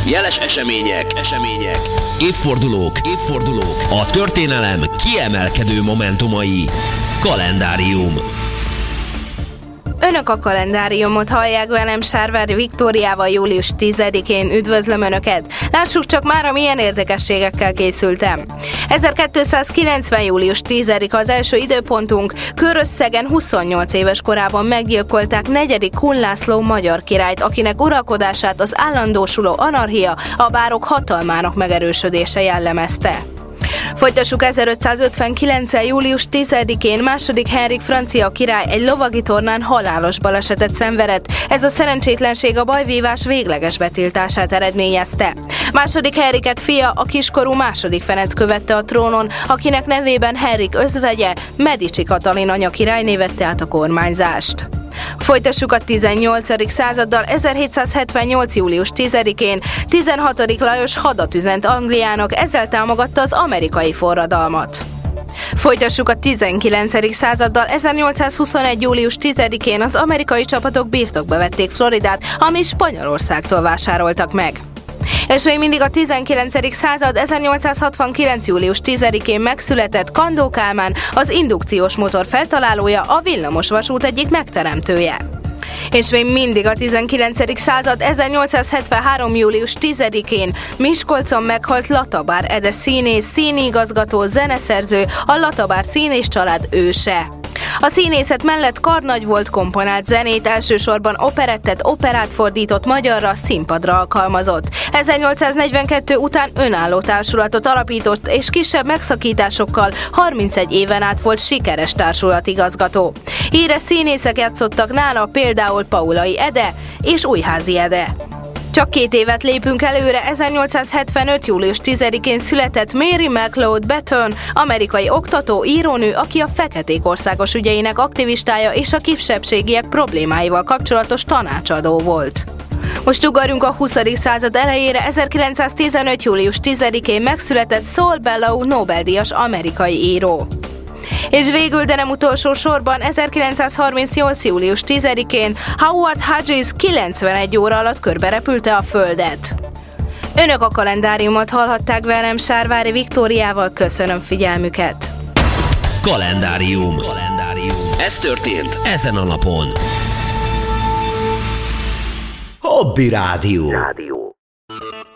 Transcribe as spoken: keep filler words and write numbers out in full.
Jeles események, események, évfordulók, évfordulók, a történelem kiemelkedő momentumai. Kalendárium. Önök a kalendáriumot hallják, velem Sárvári Viktóriával július tizedikén. Üdvözlöm Önöket! Lássuk csak már, milyen érdekességekkel készültem. ezerkétszázkilencven. július tizedike az első időpontunk. Körösszegen huszonnyolc éves korában meggyilkolták negyedik Kun László magyar királyt, akinek uralkodását az állandósuló anarchia, a bárok hatalmának megerősödése jellemezte. Folytassuk ezerötszázötvenkilenc. július tizedikén második Henrik francia király egy lovagi tornán halálos balesetet szenvedett. Ez a szerencsétlenség a bajvívás végleges betiltását eredményezte. Második Henriket fia, a kiskorú második Ferenc követte a trónon, akinek nevében Henrik özvegye, Medici Katalin anya királyné vette át a kormányzást. Folytassuk a tizennyolcadik századdal. ezerhétszázhetvennyolc. július tizedikén tizenhatodik Lajos hadat üzent Angliának, ezzel támogatta az amerikai forradalmat. Folytassuk a tizenkilencedik századdal. ezernyolcszázhuszonegy. július tizedikén az amerikai csapatok birtokba vették Floridát, amit Spanyolországtól vásároltak meg. És még mindig a tizenkilencedik század. ezernyolcszázhatvankilenc. július tizedikén megszületett Kandó Kálmán, az indukciós motor feltalálója, a villamos vasút egyik megteremtője. És még mindig a tizenkilencedik század. ezernyolcszázhetvenhárom. július tizedikén Miskolcon meghalt Latabár Ede színész, színigazgató, zeneszerző, a Latabár színész család őse. A színészet mellett karnagy volt, komponált zenét, elsősorban operettet, operát fordított magyarra, színpadra alkalmazott. ezernyolcszáznegyvenkettő után önálló társulatot alapított, és kisebb megszakításokkal harmincegy éven át volt sikeres társulatigazgató. Híres színészek játszottak nála, például Paulai Ede és Újházi Ede. Csak két évet lépünk előre. ezernyolcszázhetvenöt. július tizedikén született Mary McLeod Bethune, amerikai oktató, írónő, aki a feketék országos ügyeinek aktivistája és a kisebbségiek problémáival kapcsolatos tanácsadó volt. Most ugorjunk a huszadik század elejére. ezerkilencszáztizenöt. július tizedikén megszületett Saul Bellow Nobel-díjas amerikai író. És végül, de nem utolsó sorban, ezerkilencszázharmincnyolc. július tizedikén Howard Hughes kilencvenegy óra alatt körberepülte a Földet. Önök a kalendáriumot hallhatták, velem Sárvári Viktóriával. Köszönöm figyelmüket! Kalendárium. Kalendárium. Ez történt ezen a napon. Hobby Rádió. Rádió.